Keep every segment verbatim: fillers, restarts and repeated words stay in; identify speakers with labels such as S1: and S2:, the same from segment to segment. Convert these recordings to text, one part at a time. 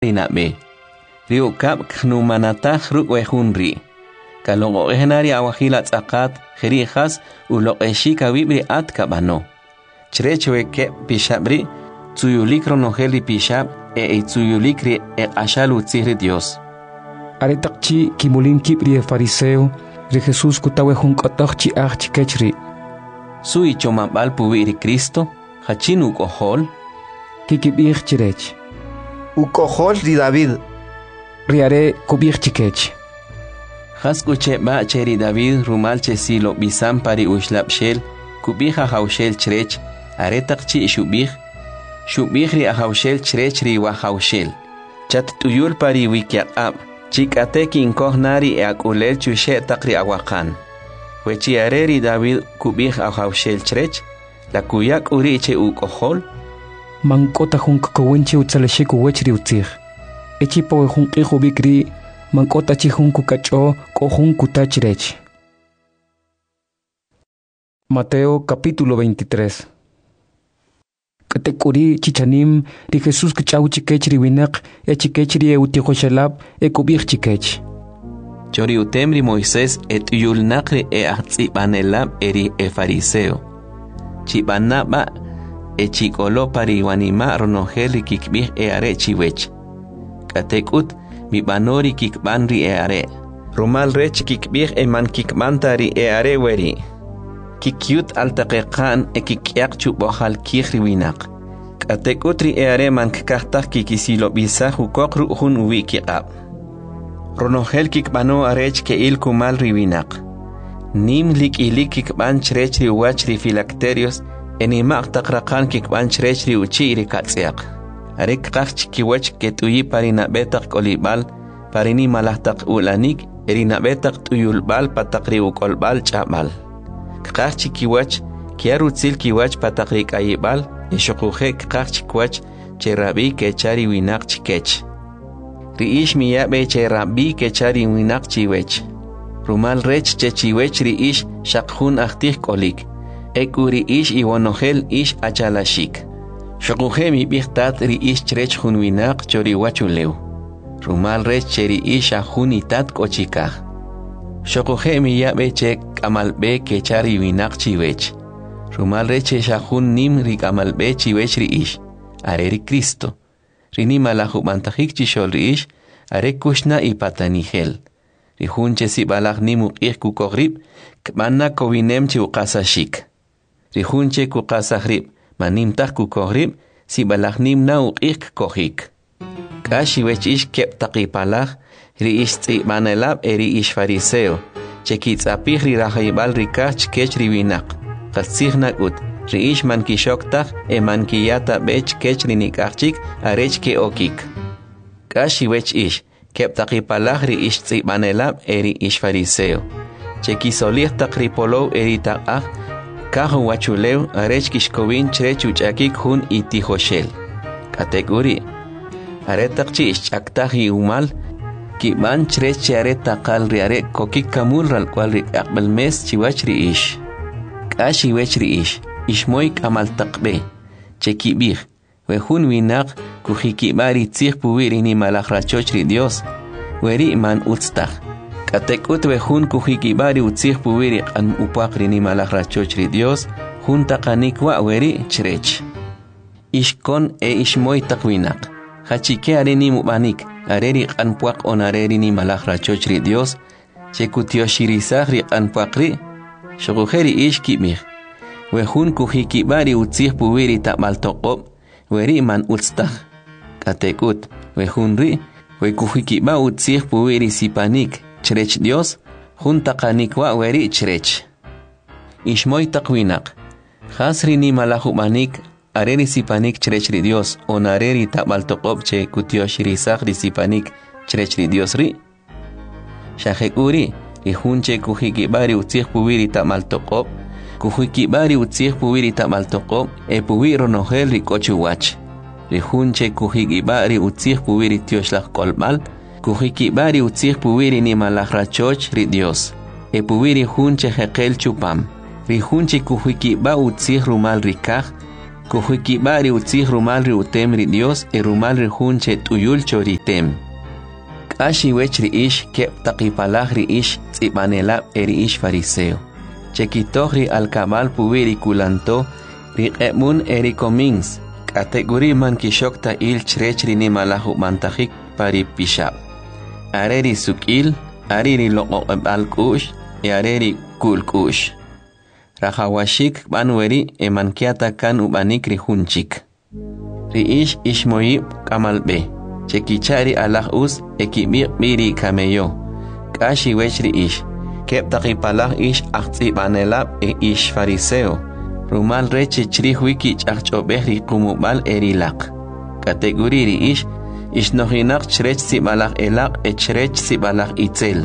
S1: rinabe. Rio kap knumanatah rukwehunri. Kalongo ehnari awahila tsakat jerijas uloeshika wibri at kabano. Chrechueke pishabri tsuyulikro noheli pishab e itsuyulikri e ashalu tsihri Dios.
S2: Aretakchi kimulin kibri e fariseo ri Jesús kutawe hunkotokchi achchi kechri.
S1: Sui chomabal puwiri Cristo hachin ukohol
S2: kikibir chirech.
S3: Ukohol ri David.
S2: Riare kubir chikech.
S1: Haskuche ba cheri David rumal chesilo bisam pari ushlab shel kubija haushel chrech aretakchi shubij shubij ri haushel chrech ri wa haushel chat tuyul pari wikiab chikateki inkohnari e akulel chushe takri awakan wechi areri David kubij haushel chrech la kuyak uri che ukohol
S2: mankota hunk kowinchi utsaleshiku wechri utzig echipo hunki hubikri mankota chihunku kacho kohunku tachrech. Mateo capítulo veintitrés. Katekuri chichanim ri Jesús kachau chikechri winak e chikechri e utihoshalab e kubir chikech.
S1: Chori utemri Moisés et yul nakri e ahtsibanelab eri e fariseo. Chibanaba e chikolo pari wanima ronogeli kikbih e are chiwech. Katekut mi banori kikbanri e are. Rumal rech kikbih e man kikbantari e are weri. Kikyut altaqiqan e kikyak chubohal kihri winak. Katekutri e are man kikahtak kikisilo bisa hukokru hun wikiqab. Ronogel kikbano arech ke il kumal riwinak. Nim lik ilik kikban chrechri wachri filacterios enimak takraqan kikban chrechri uchiri katsiak. Arek kach kiwach ketuyi parina betak kolibal parini malahtak ulanik erina betak tuyulbal patakri ukolbal chabal. Kach kiwach kiarutzil kiwach patakri kayibal eshokuhe kach kiwach cherabi kechari winak chikech. Riish miyabe cherabi kechari winak chiwech. Rumal rech chechiwech riish shakhun ahtih kolik. Ekuri ish iwanohel ish achalashik. Shokuhe mi bihtat riish chrech hun winak chori wachuleu. Rumal rech cheri ish ahunitat kochikah. Shokuhe mi yabe che kamalbe kechari winak chiwech. Rumal reche shahun nim ri kamalbe chiwech riish. Areri Cristo. Rini malahu bantahik chishol riish. Are kushna y patanihel. Rihun chesi balak nimu ik kukohrib. Kmanna kovinem chi ukasashik. Rihun che kukasahrib. Manim tak kukohrib. Si balak nim na ik kohik. Kashi wech ish kep takipalak. Ri ish tsi manelab eri ish fariseo. Chekitz apih ri rahayibal rikach kech riwinak. Katsih nakut. Ri ish man kishoktak e man kiyata bech kech rinikachik arech ke okik. Kashi wech ish kep takipalak ri ish tsi manelab eri ish fariseo. Chekisolih takripolo eri takah. Kahu wachuleu arech kishkovin chrechu chakik hun iti hoshel. Kategori. Aretakchi ish chaktahi umal. Kiban chrech aretakal riare kokik kamul ral kwal ri akbel mes chiwach ri ish. Kashi wech ri ish. Ishmoik amal takbe. Chekibir. Wehun winak kuhikibari tzih puwiri ni malakrachoch ri Dios. Weri man utstah. Katekut wehun kuhikibari utzih puwiri an upakri ni malakrachoch ri Dios. Hun takanikwa weri chrech. Ishkon e ishmoy takwinak. Hachike areni mubanik. Areri anpuak on areri ni malakrachoch ri Dios. Chekutioshirisa ri anpuakri. Shoguheri ish kibir. Wehun kuhikibari utzih puwiri tamal toqob. Weri man utstah. Katekut. Wehun ri. We kuhikiba utzih puwiri sipanik. Chrech Dios. Hun takanikwa weri chrech. Ishmoy takwinak. Khasri ni malahumanik. Areri sipanik chrech ri Dios. On areri tamal toqob che kutioshirisak ri sipanik. Chrech ri Dios ri. Shahek uri. Ihun che kuhikibari utzih puwiri tamal toqob. Kuhikibari utzih puwiri tamal toqob. E puwiro nohel ri kochuwach. Rihunche kuhikibari utzih puwiri tioshlak kolmal. Kuhikibari utzih puwiri ni malakrachoch ri Dios. E puwiri hunche hekel chupam. Rihunche kuhikiba utzih rumal rikah. Kuhuikibari utzih rumalri utemri Dios e rumalri hunche tuyul choritem. Kashi wechri ish kep taqipalahri ish tzibanelab eri ish fariseo. Chekitohri alkabal puwiri kulanto riqemun eri komins. Kategori man kishokta il chrechri ni malahu mantahik pari pishab. Areri sukil, ariri loqo alkush, e areri kulkush. Rahawashik banweri emankiata kan ubanikri hunchik. Riish ishmoyib kamalbe. Chekichari alah us ekibir miri kameyo. Kashi wechri ish. Kep taqipalah ish ahtsi banelab e ish fariseo. Rumal reche chrihuiki chachobehri kumubal erilak. Kategori ri ish. Ishnohinak chrech sibalak elak e chrech sibalak itzel.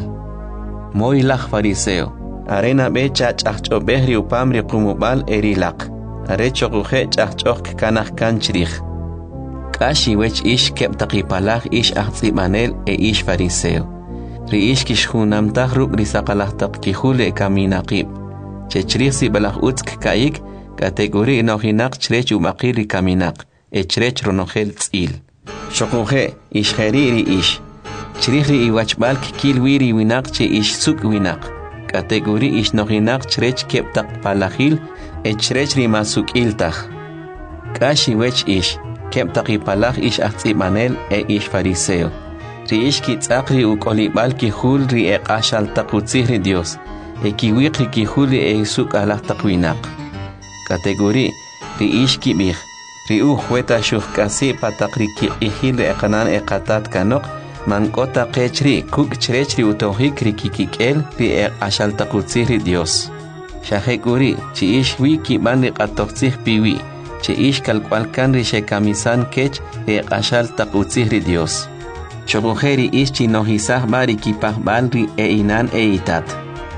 S1: Moilak fariseo. Arena be chachachcho behri upamri kumubal erilak. Are chokuhe chachchok kanach kanchrich. Kashi wech ish kep taqipalach ish ahtzibanel e ish fariseo. Ri ish kishhunam tahruk risaqalach taqkihule kaminaqib. Chechrich sibalach utsk kaik kategori nohinak chrech ubaqiri kaminak. E chrech ronohel tzil. Chokuhe ish heriri ish. Chrichri iwachbal kilwiri winak che ish suk winak. Kategori ish nohinak chrech kep taqpalachil e chrech rimasuk iltach. Kashi wech ish. Kep taqipalach ish ahtzibanel e ish fariseo. Ri ish kitzakri ukolibal kihul ri e qashal taqutzihri Dios. E kiwiqri kihuli e isuk alach taqwinak. Kategori ri ish kibich. Ri u hueta shuhkasi pataqri kiqihil e qanan e qatat kanok. Mankota qechri kuk chrechri utohik ri kikikel ri e qashal taqutzihri Dios. Shahekuri chi ish wiki bandi qatoqtzih piwi. Che ish kalkwalkan ri shekamisan kech e qashal taqutzihri Dios. Chokujeri ish chinohisah bari kipah balri e inan e itat.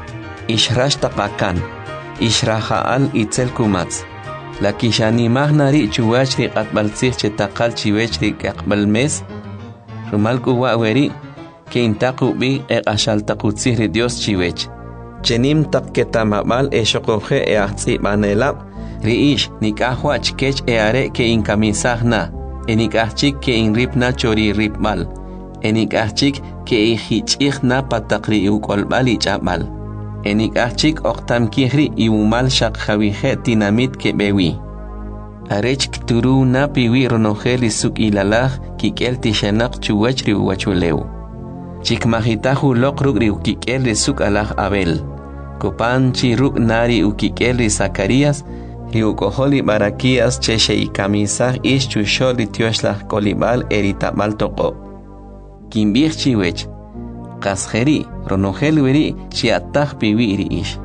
S1: Ish rash tapakan. Ish rahaal itzel kumatz. La kishanimah nari chuwachri qatbaltzih che taqal chiwechri qaqbalmes. Rumal kuwa weri ke intaqu bi e qashal taqutzihri Dios chiwech. Chenim taqketamabal e shokuje e ahtzibanelab. Riish nikahwach kech e are ke inkamisahna, enikahchik ke inripna chori ripmal, enikahchik ke ihichihna patakri ukolbal ichabal, enikahchik oktam kihri iumal shakhawihe tinamit ke bewi. Arech kturu na piwi ronogeli suk ilalah kikel tishanak chuwachri uwachuleu. Chikmahitahu lokrugri ukikel suk alah abel. Kopanchi ruk nari ukikel Zacarias. Riukoholi barakias cheche y camisah ish chusholi tioshlah kolibal eritabal toko. Kimbir chiwech. Kasjeri ronogel weri chiatah piwiri ish.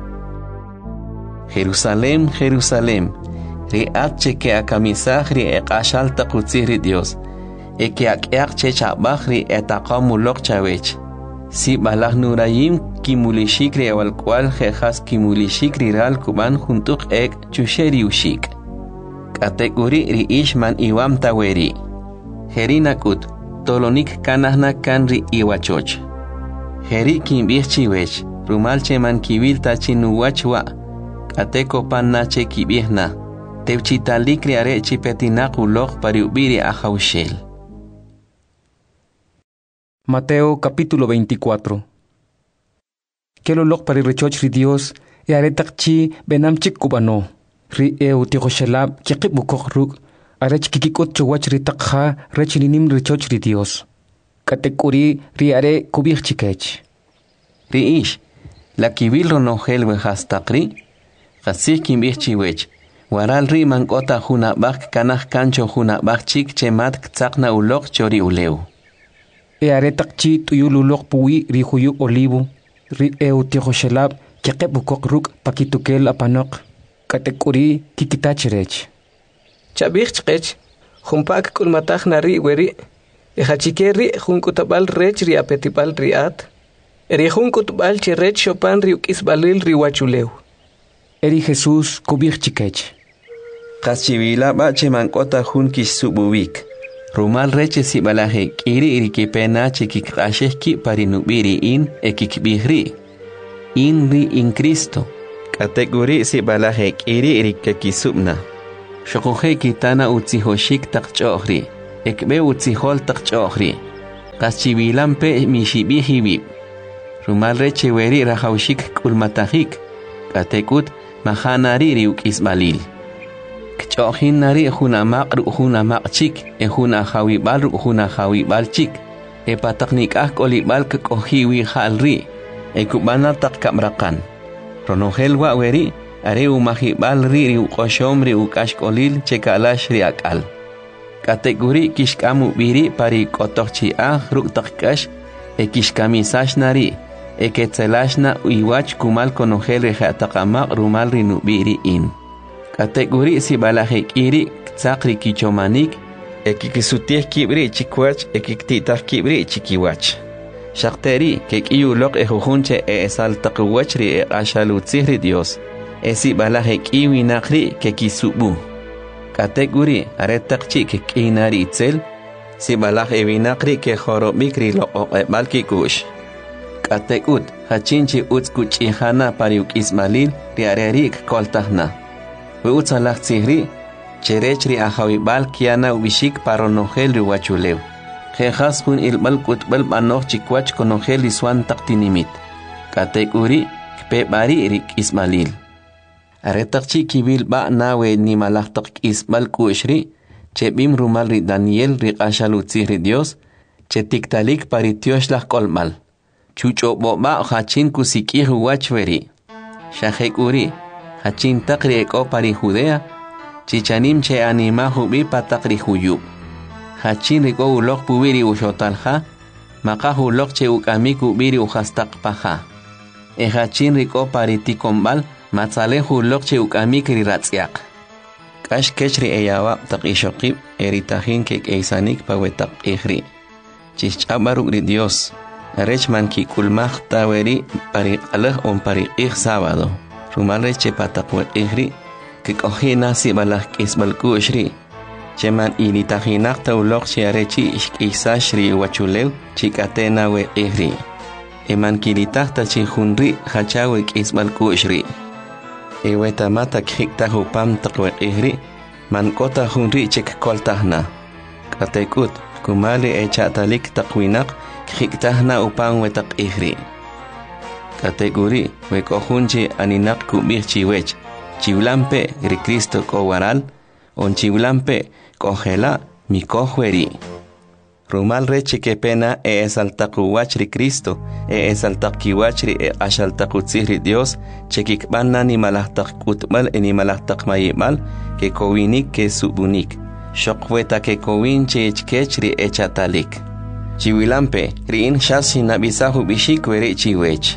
S1: Jerusalem, Jerusalem. Riat cheke a camisah ri eqashal taqutzihri Dios. Eke ak'eaq chechabah ri etaqamulok chawech. Si balah nurayim kimulishikri awal cual jejas kimulishikri ral kuban juntuk ek chusheri ushik. Kategori ri ishman iwam taweri. Herinakut tolonik kanahna kanri iwachoch. Heri kimbih chiwech rumal cheman kibil tachinuwachwa. Kateko pannache kibihna. Tevchitalikri are chipetinakulok pariubiri ahaushel.
S2: Mateo capítulo veinticuatro. Kelolok pari rechoch ri Dios e aretakchi benam chik kubano. Ri eu tihoshalab kikibukok ruk arech kikikot chowach ri takha rechlinim rechoch ri Dios. Katekuri ri are kubich chikech.
S1: Ri ish la kibil ronogel wehastakri qasih kimbich chiwech. Waral ri mankota hunabak kanah kancho hunabak chik chemat ktsakna ulok chori uleu.
S2: E aretakchi tuyululok puwi ri huyu olivo, ri eu tihoshalab kikibukok ruk pakitukel apanok. Katekuri kikitachirech.
S4: Chabich humpak kulmatach nari weri. Ejachikeri junkutabal rech ri apetipal riat. Eri junkutbal chirech chopan ri ukisbalil ri wachuleu.
S2: Eri Jesús kubich chikech.
S1: Qaschivila bache mankota junkish subuwik. Rumal reche si balaje kiri iri kipena chikikasheki parinubiri in ekikbihri. In ri in Cristo. Kategori si balaje kiri iri kekisubna. Shokuhe kitana utzihoshik takchohri. Ekbe utzihol takchohri. Kaschibilampe mishibihibi. Rumal recheweri rahaushik kulmatahik. Katekut mahanari riuk ismalil. Kchohin nari hunamak ruhunamak chik. E hunahawibal ruhunahawibal chik. E pataknik ah kolibal kohiwi halri. E kubana tak kamrakan. Ronogel wa weri. Are umahibal ri ri uqoshom ri uqashkolil chekalash ri akal. Kategori kishkamu biri pari kotochi ah ruktakkash e kishkamisash nari e ketzelashna uiwach kumal konogel ri hataqamaq rumal ri nubiri in. Kategori sibalajek iri tzakri kichomanik e kikisutih kibri chikwach e kiktitah kibri chikiwach. Shakteri kekiyulok e jujunche e esaltakuwach ri e ashalutzih ri Dios. Esi balaje kiwi nakri ke kisubu. Kategori aretakchi ke kinari itzel. Si balaje vinakri ke jorobikri lo oqebal kikush. Kategut hachinchi utskuchihana pariuk ismalil riarerik koltahna. Uutsalach tsihri cherechri ahawibal kiana ubishik paronogel riwachulew. Jejas hun ilbal kutbal banoch chikwach konogel iswan taktinimit. Kategori kpebari rik ismalil. Aretakchi kibil ba nawe ni malaktak isbal kushri, che bim rumal ri Daniel ri ashalutzi ri Dios, che tiktalik paritiosh la kolmal. Chucho bo ba hachin kusiki huachveri. Shahek uri, hachin takri eko pari Judea, chichanim che anima hubi patakri huyub. Hachin riko ulok pubiri ushotalha, maka ulok che ukamiku biri uhastak paha. E hachin riko paritikombal, Matzalehu lokche ukamikri ratsiak. Kash kechri eyawa takishokib eritahin kek eisanik pawetak ihri. Chichabaruk ri Dios. Rechman ki kulmach taweri pari alah on pari ih sábado. Rumalre che patakwe ihri. Kek ohina si balah kisbal kushri. Cheman ilitahinak taw lokche arechi ishkisashri wachulew chikatena we ihri. Eman kilitah tachihunri hachawe kisbal kushri. Eweta mata kikta hupam takwe ihri, man kota hunri chek koltahna. Katekut, kumali echatalik takwinak, kiktahna upang wetak ihri. Kategori, wekohunchi aninak kubir chiwech, chiwlampe ri Cristo kowaral, on chiwlampe kohela mi kohweri. Rumal reche que pena e esaltakuwachri Cristo, e esaltakiwachri e ashaltakutzihri Dios, chekikbana ni malahtakutmal e ni malahtakmayimal, que kowinik que subunik, shokweta que kowin chechkechri e chatalik. Chiwilampe, riin shasi nabisahu bishikweri chiwech.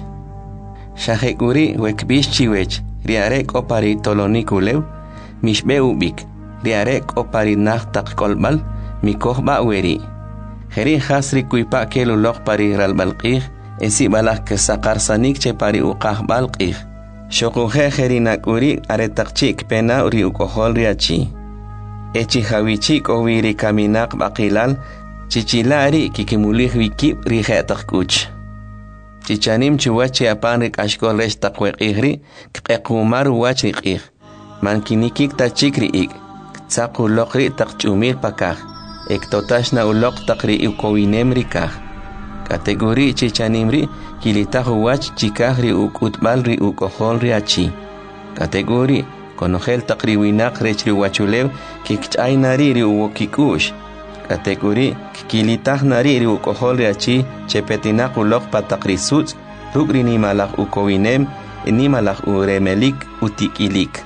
S1: Shahekuri wekbish chiwech, riarek opari tolonikulew, mishbe ubik, riarek opari nachtak kolbal, mikohba weri. Heri hasri kuipa kelu lok pari ralbalqih, esi balak ke sakar sanik che pari uqah balqih. Shokuhe heri nakuri aretakchik pena uri ukohol riachi. Echi hawichik oviri kaminak bakilal, chichilari kikimulih wikip rihetak kuch. Chichanim chuwachi apanrik ashkol resh takwekihri, kekumar wachrik. Mankinikik tachikri ik, tsaku lokri takchumir pakah. Ektotashna ulok takri ukowinem rikah. Kategori chichanimri kilitahu wach chikahri ukutbal ri ukohol riachi. Kategori konogel takri winak rechri wachulew kikchaynari ri uwokikush. Kategori kilitah nari ri ukohol riachi chepetinak ulok patakri suts rugri ni malak ukowinem ni malak uremelik utikilik.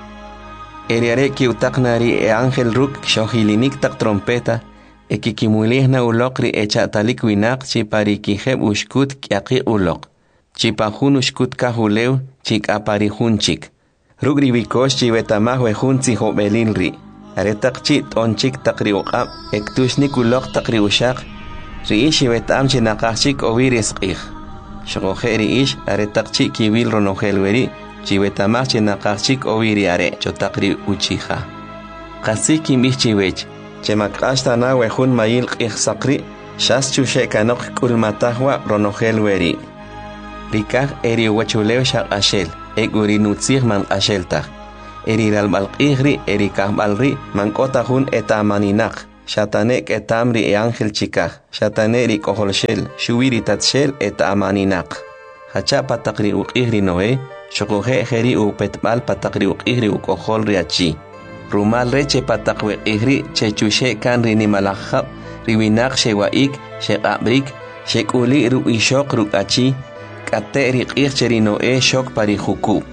S1: Eriare ki utaknari e angel ruk shohilinik tak trompeta. Ekikimulihna ulokri echatalik winak chipari kijeb ushkut kiaqi ulok. Chipahun ushkut kahulew chik aparihunchik. Rugri bikosh chibetamah wehunzi hobelilri. Aretak chit onchik takri uqab ektushnik ulok takri ushak. Riish betam chinakachik oviris qih. Shogojeri ish aretak chik kibil ronohelweri chibetamah chinakachik oviri are chotakri uchiha. Qasik imbih chiwech. Chemak hasta na wehun mayil qih sakri, shas chushe kanok kulmatahwa ronogel weri. Rikah eri wachulew shak ashel, eguri nutzir man asheltah. eri ralbalqihri eri kahbalri mankota hun eta maninak shatanek etamri e ángel chikaj shataneri koholshel shuwiri tatshel eta amaninak hacha patakri uqihri noe shokoje jeri u petbal patakri uqihri u koholri achi rumal reche patakwe ihri chechushe kanri ni malajab riwinak shewaik shekabrik shekuli ru ishok ru achi kateri qihcheri noe shok pari huku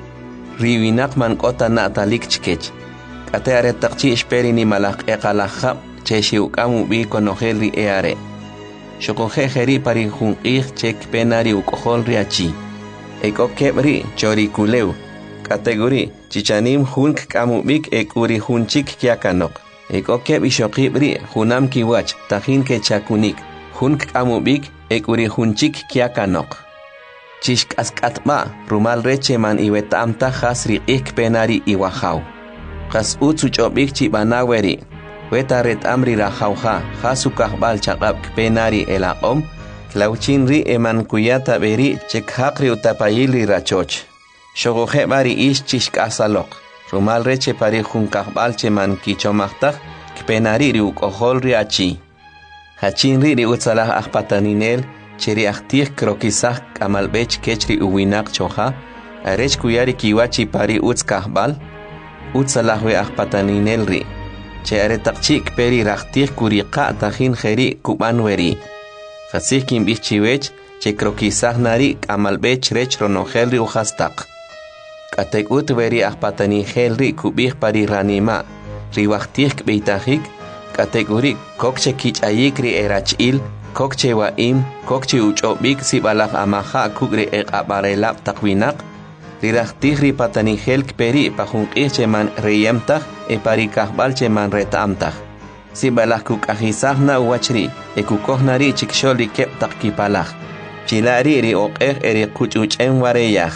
S1: riwinak man kota natalik chkech kate are takchi esperi ni malak eqalajab cheshi ukamu bi konoheli eare shokoje jeri pari hunqih chek penari ukoholri achi eko kebri chori kuleu kategori chichanim hunk kamubik ekuri hunchik kiakanok eko keb ishokibri hunam kiwach tahin ke chakunik hunk kamubik ekuri hunchik kiakanok chishk askatma rumal reche man iwetamta hasri ik penari iwahau kas utsu chobik chibanaweri wetaret amri rahauha hasukahbal chaqab penari elaqom klauchinri eman kuyata beri chekhakri utapayili rachoch shogoje bari ish chishk asalok rumal reche pari hunkahbal cheman kichomachtak penari ri ukoholri achi hachinri ri utsalah ahpataninel cheri ahtih krokisah kamalbech kechri uwinak choha arech kuyari kiwachi pari utskahbal utsalahwe ahpataninel ri che aretakchik peri rahtih kuriqa tahin jeri kubanweri khasih kimbich chiwech che krokisah nari kamalbech rech ronogel ri uhastak katek utveri ahpataninel ri kubih pari ranima riwahtih kbeitajik kategori kokche kichayik ri erachil kokche waim kokche uchobik sibalaf amaha kugre eqabarelab takwinak rirahtih ri patanihel kperi pahunqih cheman reyemtaj e pari kahbal cheman retamtaj sibalaj kukajisahna uwachri e kukohnari chiksholi kep takkipalaj chilari ri oqej eri kuchuchen wareyaj.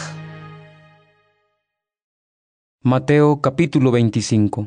S2: Mateo capítulo veinticinco.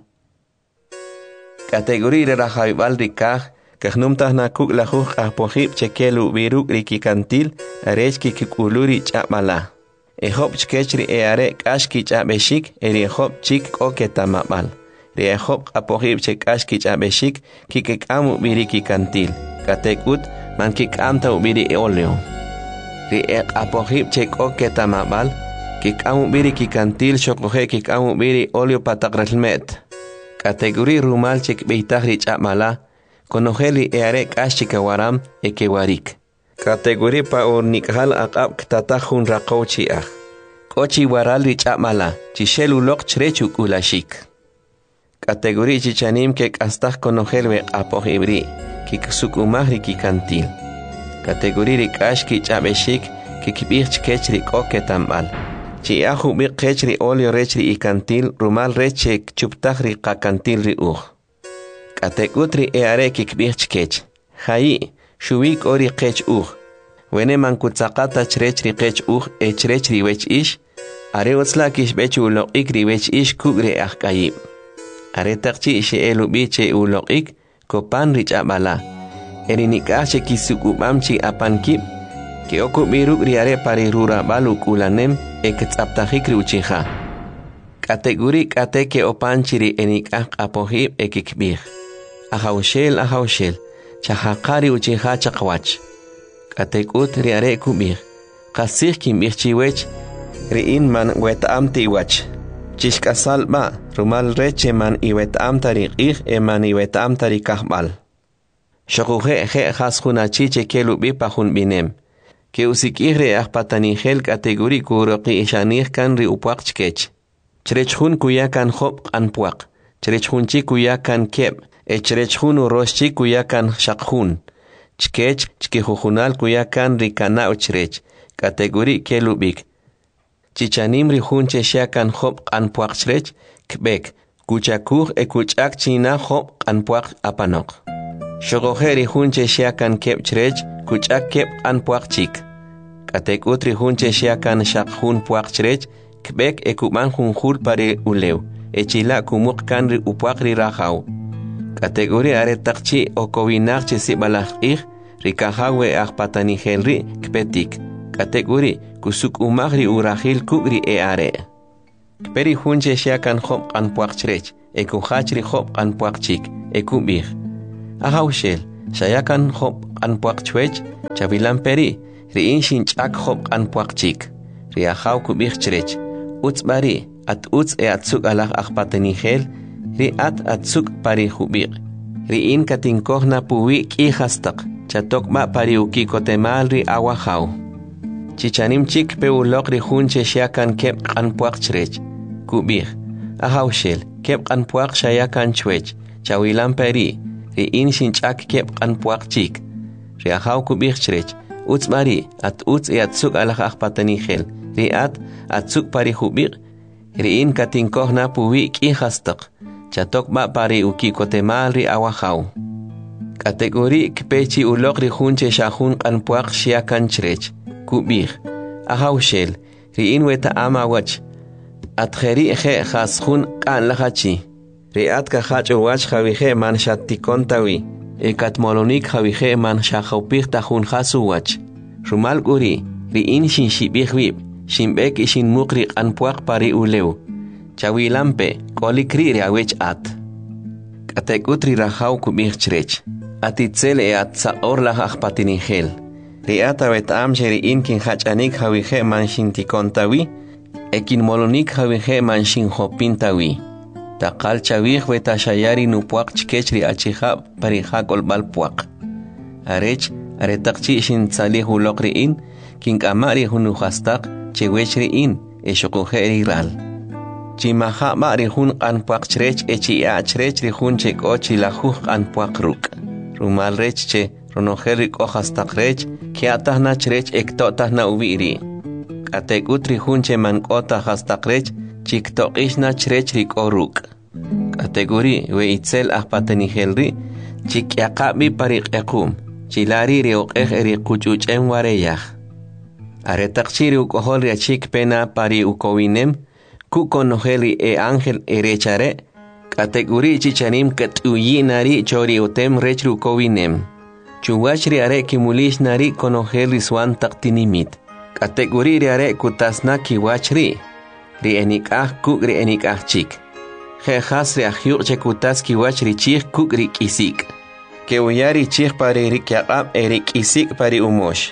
S1: Categoría de rajaibal rikaj kahnumtah nakuk lajuj ahpojib chekelu viruk rikikantil arechki kikuluri chapala ehop chkechri eare kashki chabeshik eri ehop chik oketamabal ri ehop apojib chekashki chabeshik kikekamu virikikantil katekut man kikamta ubiri eoleo ri ek apojib chek oketamabal kikamu virikikantil shokoje kikamu viri oleo patakrelmet kategori rumal chek beitahri chamala konojeli eare kashika waram ekewarik kategori pa ornikhal aqab ktatahun raqochi ah kochi warali chamala chishelu lok chrechu kulashik kategori chichanim ke kastah konojelwe apoh ibri kiksuk umahri kikantil kategori rikashki chabeshik kikibich kechri koketambal chi ahu bi qechri olio rechri ikantil rumal reche chuptahri qakantil ri uh katekutri eare kikbich kech hayi shuwik ori qech uh wene mankutsaqata chrechri qech uh e chrechri wech ish are otsla kish bechu lo ikri wech ish kugre ahkayib are taqchi she elu biche ulo ik kopan rich abala erinikache kisukubamchi apankib ke oku biruk riare pari rura baluk ulanem eketsaptajik riuchiha kategori kateke opanchiri enikah apohib ekikbih ahaushel ahaushel chahaqari uchiha chaqwach katekut riare kubih qasih kimbih chiwech riin man wetamti wach chishkasalba rumal reche man iwetamtari qih eman iwetamtari kahbal shokuje je khashunachi chekelubi pahun binem que usikire ahpatanihel kategori kuroqi ishanir kan ri upuaq chkech chrechhun kuyakan hop anpuaq chrechhunchi kuyakan keb e chrechhun uroshchi kuyakan shaqhun chkech chkihujunal kuyakan ri kana uchrech kategori kelubik chichanim ri hunche shakan hop anpuaq chrech kbek kuchakuj e kuchak china hop anpuaq apanok shogojeri hunche shakan keb chrech kuchak keb anpuaq chik katek utri hunche shakan shaqhun puaq chrech kbek e kuman hunjul pare ulew e chila kumuk kanri upuaqri rajau kategori are taqchi o kowinak chisi balaj ih rikahawe ahpatanihelri kpetik kategori kusuk umagri urahil kugri e are Peri hunche shakan hop an puakchrech, eku hachri hop an puakchik, eku bir. Ahaushel, shayakan hop an puakchwech, chavilan peri, riin shinchak hop an puakchik. Riahau kubirchrech, uts bari, at uts e atsuk alach akpatenigel, ri at atsuk pari hubir. Riin katinkohna puwi kihastak, chatok ma pari ukikotemal ri awahau. Chichanim chik pe ulok ri hunche shakan kep an puakchrech. Kubir, ahaushel, kep an puak shayakan chwech, chawilan peri, riin shinchak kep an puak chik. Riahau kubirchrech, uts bari, at uts e atsuk alach akpatenigel, ri at atsuk pari hubir. Riin katinkohna puwi kihastak, chatok ma pari ukikotemal ri awahau. Kategori kpechi ulok ri hunche shahun an puak shayakan chrech. Kubir, ahaushel, riin weta ama wach. Atjeri je khashun kan lahachi. Riat ka hach wach khawihe man shattikontawi. Ekat molonik khawihe man shahopir tahun khasu wach. Rumal guri, riin shin shibihwib, shimbek shin mukri an puak pari uleu. Chawilampe, kolikri riawech at. Katekutri rahau kubir chrech. Atitzel e at saor lahach patinigel. Riata wet am riin kin hach anik khawihe man shintikontawi. Ekin molonik hawihe manshin hopintawi. Takal chawih weta shayari nu puak chkechri achiha pariha kolbal puak. Arech, aretakchi shin salih ulokriin, kin kamari hunu hastak, chewechriin, eshokuheri ral. Chimaha mari hun an puak chrech echi achrech rihun chek ochi lahuh an puak ruk. Rumal rech che, ronoherik ohastak rech, kiatahna chrech ektotahna uviri. Atek utri hunche man kota hastakrech, chiktok ishna chrech rik oruk. Kategori we itzel ahpatenigel chik yakabi parik ekum, chilari riok eh eri kuchuch en wareyah. Aretakchiri ukohol chik pena pari ukowinem, kukonoheli e angel erechare, kategori chichanim katuyinari chori utem rech ukowinem. Chuwachri are kimulish nari konoheli swan taktinimit. Kategori riare kutasna kiwachri. Ri enikah kuk ri enikah chik. He has ri ahyuk che kutas kiwachri chik kuk ri kisik. Ke uyari chik pari ri kyaqab e ri kisik pari umosh.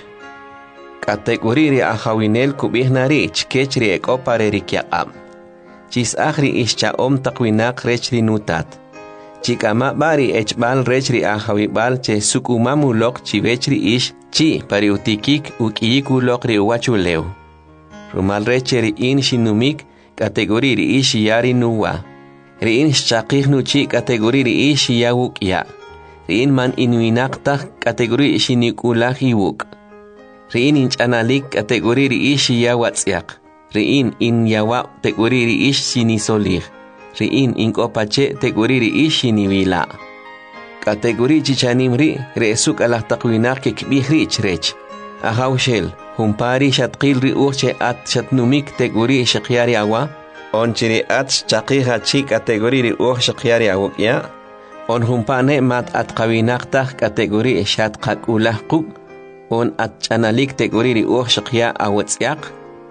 S1: Kategori ri ahawinel kubihnari chkech ri eko pari ri kyaqab. Chis ahri ischa om takwinak rech ri nutat. Chikama bari echbal rech ri ahawibal che sukumamu lok chivechri ish chi pari utikik ukiyiku lokri uwachuleu. Rumal reche riin shinumik kategori ri ishi yari nuwa. Riin shakih nu chi kategori ri ishi yawuk ya. Riin man inuinaktak kategori shinikulah iwuk. Riin inchanalik kategori ri ishi yawatsyak. Riin in yawa kategori ri ish sinisolih. Riin inkopache kategori ri ishi niwila. Kategori chichanim ri reesuk alah takwinak kikbihri chrech. Ahaushel, humpari shatqil ri uche at shatnumik kategori shakyari awa. On chiri at chakiha chi kategori ri uch shakyari awukya. On humpane mat at kawinak tah kategori shatkak ulah kuk. On at chanalik kategori ri uch shakya awatsyak.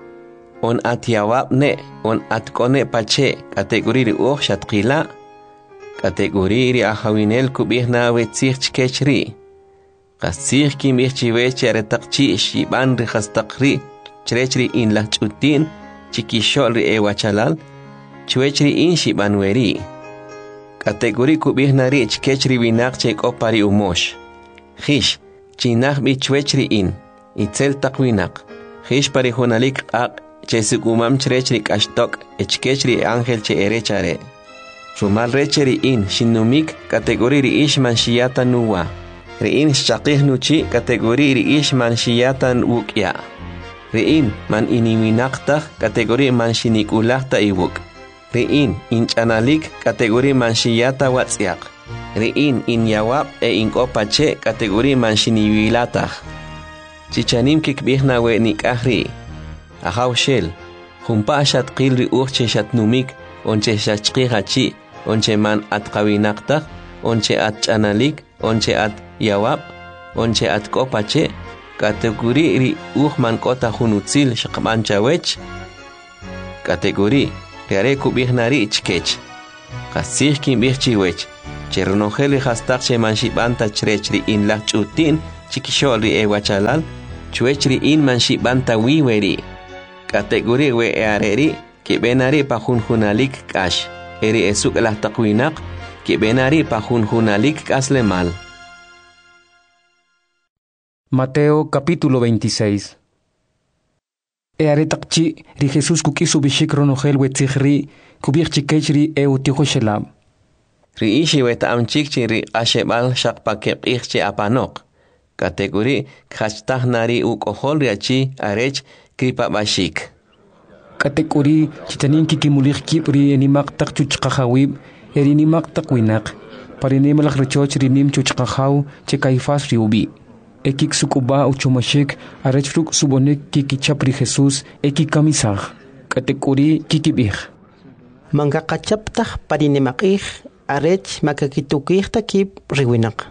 S1: On at yawab ne, on at kone pache kategori ri uch shatqila. Kategori ri ahawinel kubihna wetzich chkechri. Qasich kim ichchiwechi aretakchi shiban ri hastakri. Chrechri in la chutin chikishol ri ewachalal. Chwechri in shiban weri. Kategori kubihna ri chkechri winak chek opari umosh. Hish, chinach bi chwechri in. Itzel takwinak. Hish pari honalik ak chesukumam chrechri kashtok echkechri angel che erechare. Rumal recheri in shinumik kategori ri ish man shiyata nuwa. Riin shakih nuchi kategori ri ish man shiyata wukya. Riin man iniwinakta kategori man shinikulakta iwuk. Riin inchanalik kategori man shiyata watsyak. Riin in yawab e inkopache kategori man shiniwilatah. Chichanim kikbihna we nikahri. Ahaushel, humpa shatqil ri uche shatnumik onche shachqihachi. Onche man at kawinakta, onche at chanalik, onche at yawab, onche at kopache, kategori ri uhman kota hunutzil shakman chawech. Kategori riare kubih nari chkech. Kasih kim bih chiwech. Cheronogel hastak che manshibanta chrechri in la chutin chikisholi e wachalal. Chuechri in manshibanta wiweri. Kategori we eareri que benari pajunjunalik kash. Eri esuk la takuinak que benari pajunjunalik kaslemal.
S2: Mateo capítulo veintiséis. E aretakchi ri Jesús kukisu bishik ronogel wetzihri kubir chikechri e utijo shelab.
S1: Ri ishi weta amchikchi ri ashebal shakpakep ichchi apanok. Kategori khashtah nari ukohol riachi arech kripa bashik.
S2: Kategori chitanin kikimulik kipri enimak tak chuchkahawib eri nimak tak winak. Parinemalak rechoch rinim chuchkahaw che kaifas riubi. Ekik sukuba uchumashik arechfruk subonek kikichapri Jesus eki kamisah. Kategori kikibih.
S5: Mangakachaptah parinemakih arech makakitukih takip riwinak.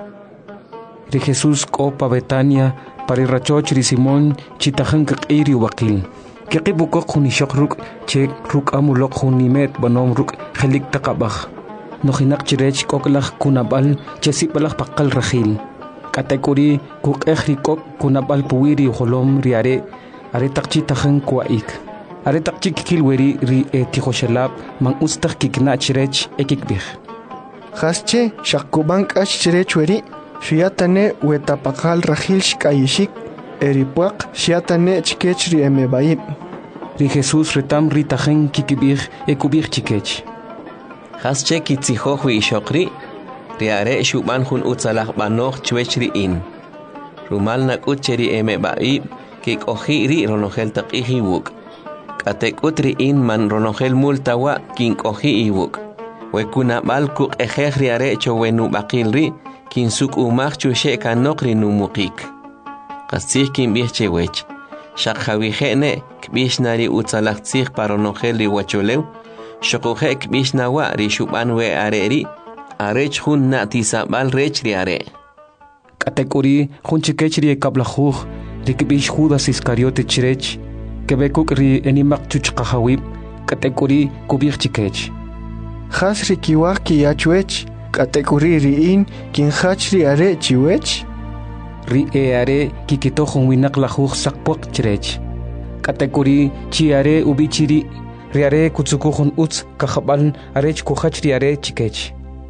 S2: Ri Jesus kopa Betania parirachoch ri Simón chitahan kakiri wakil. Kikibukok hunishok ruk che ruk amulok hunimet banom ruk khelik takabah. Nohinak chirech koklach kunabal chesipalach pakal rahil. Kategori kuk ekhrikok kunabal puwiri holom riare are takchi tahan kwaik. Are takchi kikilweri ri etihoshelab mang ustak kikna chirech ekikbih.
S3: Hasche shakubank ash chirech weri. Shiatane wetapakal rahil shkayishik. Eripuak shiatane chikechri emebaib.
S2: Ri Jesus retam ritajen kikibih ekubih chikech.
S1: Hasche kitzihohui ishokri. Riare shuban hun utsalah banoch chwechri in. Rumal nak utcheri emebaib kik ohiri ronogel takihi wuk. Katek utri in man ronogel multawa kink ohi iwuk. Wekuna balkuk ejeh riare chowenu bakilri kin suk umach chushe kanokri numukik. Kasih kin bihche wech. Shak hawihene kbish nari utsalah tsih paronogel ri wacholew. Shokuhe kbish nawa ri shuban we areri. Arech hun na tisabal rech riare.
S2: Kategori hun chikechri e kablahuj rikbish Judas Iscariote chirech kebekuk ri enimak chuchkahawib kategori kubich chikech.
S3: Has rikiwak ki yachwech kategori riin kin hachri are chiwech.
S2: Ri e are kikito hun winak lahuj sakpok chirech. Kategori chi are ubichiri riare kutsukuhun uts kahabal arech kuhachri are chikech.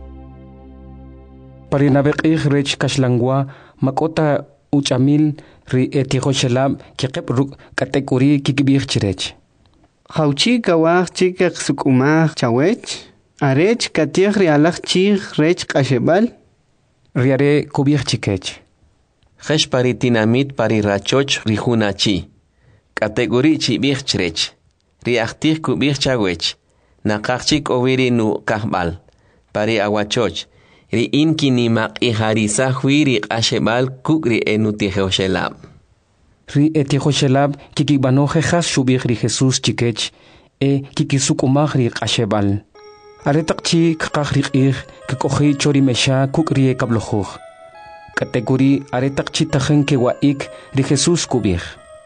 S2: Parinabek rech kashlangwa makota uchamil ri etihoshelab kikep ruk kategori kikibih chirech.
S5: Hauchi kawach chikak sukumach chawech arech katih rialach chich rech kashebal
S2: riare kubih chikech.
S1: Hesh paritinamit parirachoch rihunachi. Kategori chibih chirech. Riachtih kubih chawech. Nakachik oviri nu kahbal. Pari awachoch. Ri inki nimak iharisa huiri ashebal kukri enutihoshelab.
S2: Ri etihoshelab kikibanoje has shubih ri Jesus chikech e kikisukumach ri ashebal. Aretakchi kakach ri ich kikohi chori mesha kukri e kablojuj. Kategori aretakchi tajen ke waik ri Jesus kubih.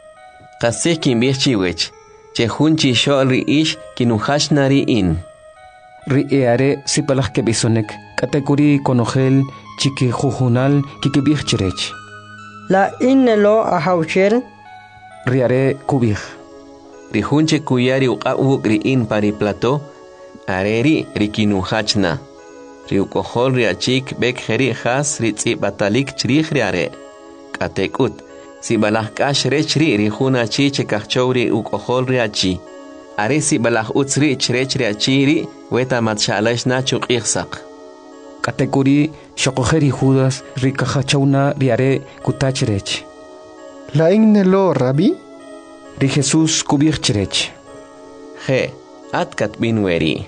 S1: Kasih kimbih chiwech. Chehunchi shol ri ish kinuhash nari in.
S2: Ri e are sipalach kebisonek. Kategori konogel chiki jujunal kikibih chirech.
S5: La innelo ahaucher
S2: riare kubih.
S1: Rihunche kuyari uqawuk ri in pari plato areri rikinuhachna. Riukohol riachik bek heri has ritzi batalik chirich riare. Katekut si balah kash rechri rihuna chiche kachowri ukohol riachi. Are si balah utsri chrech riachiri weta matshalash na chukirsak.
S2: Kategori shokojeri Judas rikahachawna riare kutachrech.
S3: La innelo rabi
S2: ri Jesus kubih chirech.
S1: He atkat binweri.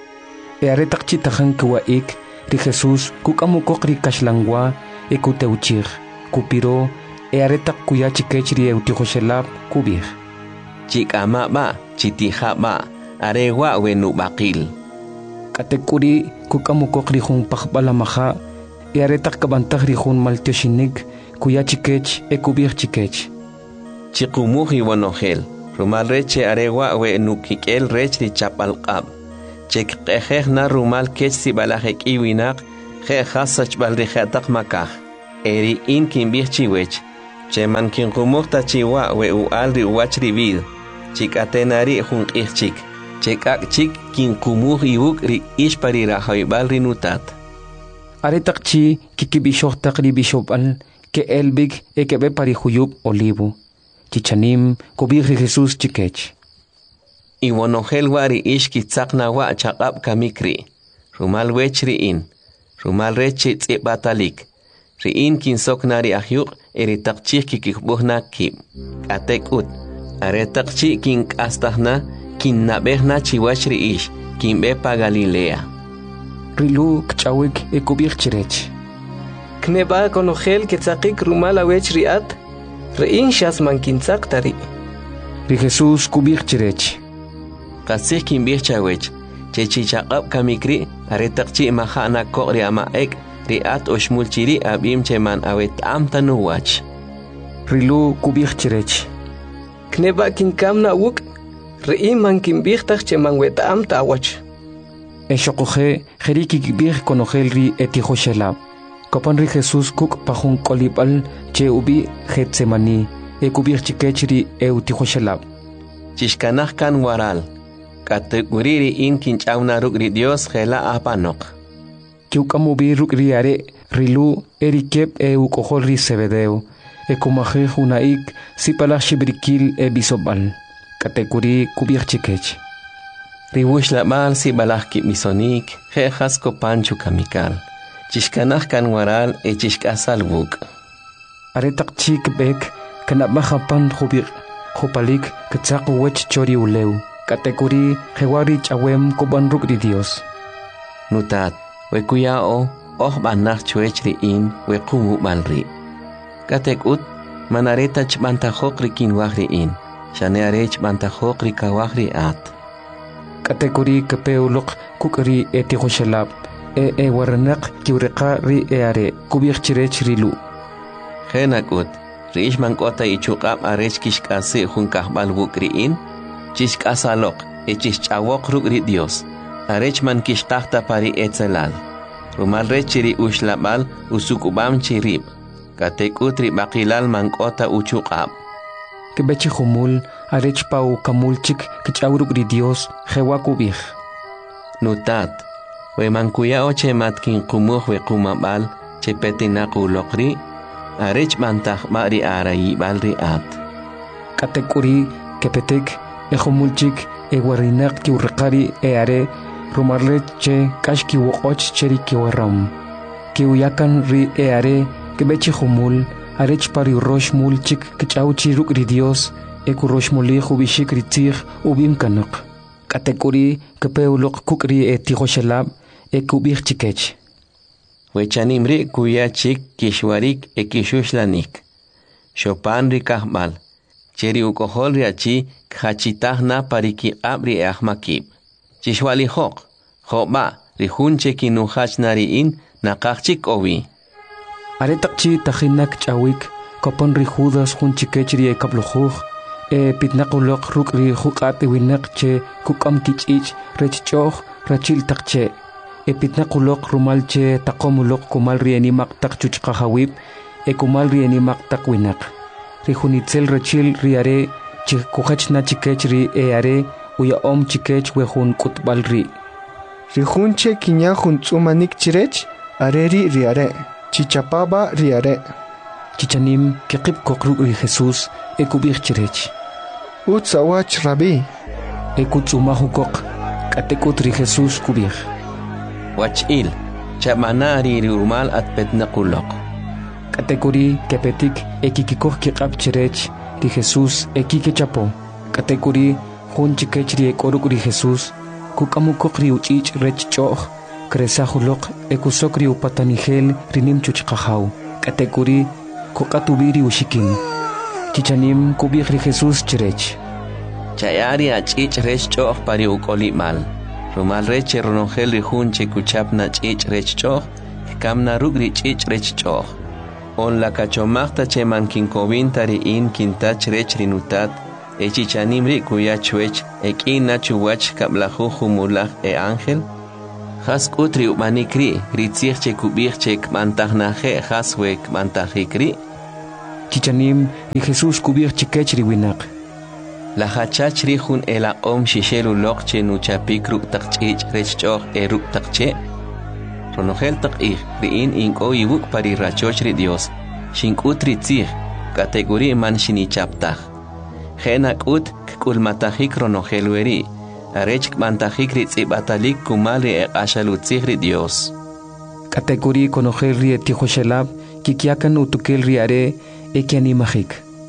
S2: E are takchi tajan kwaik ri Jesus kukamukok ri kashlangwa e kuteuchir kupiro e are tak kuyachikech ri eutihoshelab kubih.
S1: Chikama ba chitiha ba arewa wenu bakil.
S2: Kategori kukamukok ri hun pakbalamaha e aretak kabantag ri hun maltioshinig kuyachikech e kubih chikech.
S1: Chikumuhi wanogel rumal reche arewa we nukikel rech ri chapalqab chek qejej na rumal kech si balajek iwinak je hasach balri khataq makaj eri in kimbih chiwech che man kin qumukta chiwa we u alri wachri vid chik atenari junqih chik chek ak chik kin qumuj iuk ri ishpari rahoybal ri nutat
S2: aretaq chi kikibishoj taqri bishopal que elbig e que be pari huyub olivo chichanim kubir Jesús chikech
S1: y wonogel wari ishki tsaqna wa chaqab kamikri rumal wechri in rumal rechi tsibatalik ri in kin soknari ahyuq eri taqchik kikbuhna kib atek ut are taqchi kin astahna kin nabehna chiwachri ish kin be pa Galilea
S2: rilu kchawik e kubir chirech
S4: kneba konogel que tzaqik rumal awech riat rein shas man kintzaq tari
S2: ri Jesús kubir chirech
S1: qasih kin bih chawech chechi chaqab kamikri are taqchi mahana koqri ama ek riat oshmul chiri abim cheman awet am tanuwach
S2: rilu kubir chirech
S4: kneba kin kamna wuk rein man kin bih taq cheman wet am tawach
S2: e shoqoje jeriki kubir konogel ri etijoshelab Kopan ri Jesús kuk pajun kolipal che ubi Getsemani e kubir chikechri e utijoshelab
S1: chishkanaj kan waral kateguriri in kinchawna rukri Dios gela apanok
S2: kiukamubi rukri are rilu erikep e ukohol ri Zebedeo e kumaje junaik sipala shibrikil e bisobal kateguri kubir chikech
S1: riwush labal si balaj ki misonik jejas kopanchu kamikal chishkanaj kan waral e chishkasal wuk
S2: aretaq chik bek kana mahapan khubir khupalik ktsaq wech chori uleu kategori khewari chawem koban rukri Dios
S1: nutat we kuyao oh banach chuechri in we qumu balri katekut manareta chbanta khokri kin wahri in shane arech banta khokri kawahri at
S2: kategori kapeuluk kukri etihoshelab e e warnaq kiwriqa ri e are kubir chirech rilu
S1: khenakut riish man kota ichuqab arech kishkase junkahbal wukriin chishkasalok e chishchawok rukri Dios arech man kishtahta pari etzelal rumal rechiri ushlabal usukubam chirib katekutri baqilal man kota uchuqab
S2: kebechi humul arech pau kamulchik kichawruk ri Dios jewa kubih
S1: nutat we mankuya oche matkin qumuj we qumabal che petinaku lokri arech mantaj mari arayi balri at
S2: katekuri kepetek e humulchik e warinaq ki urqari e are rumarle che kashki woqoch cheri ki waram ki uyakan ri e are kebechi humul arech pari rosh mulchik kichauchi ruk ri Dios e ku rosh muli khubishik ri tig ubim kanaq katekuri kepeulok kukri e tigoshelab e kubir chikech
S1: wechanimri kuya chik kishwarik e kishuslanik shopan ri kahbal cheri ukohol ri achi khachitahna pariki abri e ahmakib chishwali hok hoba ri hunche kinuhachnari in naqachik owi
S2: aretaqchi tajinak chawik kopon ri Judas hunchikech ri e kaplujuj e pitnaquloq ruk ri huqat winaq che kukam kichich rechchoj rachil taqche e pitnaquloq rumal che taqomuloq kumal ri animaq taqchuchqa hawib e kumal ri animaq taqwinaq ri hunitzel rachil ri are chi kuhachna chikech ri e are uya om chikech we hun kutbal ri
S3: ri hunche kinya hun tsumanik chirech are ri ri are chichapaba ri are
S2: chichanim kiqib koqru ri Jesús e kubir chirech
S3: utsawach rabi
S2: e kutsumahu koq katekut ri Jesús kubir
S1: wachil chamanari ri rumal at petnaquloq
S2: kategori kepetik e kikikoh kiqab chirech ri Jesús e kikechapo kategori hun chikech ri e koruk ri Jesús kukamukok ri uchich rechchoh kresahuloq e kusokri upatanigel rinim chuchqahaw kategori kokatubiri ushikin chichanim kubir ri Jesús chirech
S1: chayari achich rechchoh pari ukolimal rumal reche ronogel ri hunche kuchapna chich rechchoh kamna rugri chich rechchoh on la kachomaqta cheman kinkovinta ri in kintach rech rinutat echichanim ri kuya chwech ekina chuwach kablaju humulaj e ángel has kutri umanikri ritzich che kubich che kmantajnaje has we kmantajikri
S2: chichanim y Jesús kubich chikech riwinak
S1: la hachach ri hun ela om shishelu loq che nuchapik ruk taqchich rechchoq e ruk taqche ronogel taqih riin inko yibuk pari rachoch ri Dios shinkutri tzich categoría man shinichaptaj Genak ut kulmatajik ronogel weri arech mantajik ritzibatalik kumali e ashalutzigri Dios
S2: categoría conogel ri etijoshelab kikiakan utukel riare ekianimajik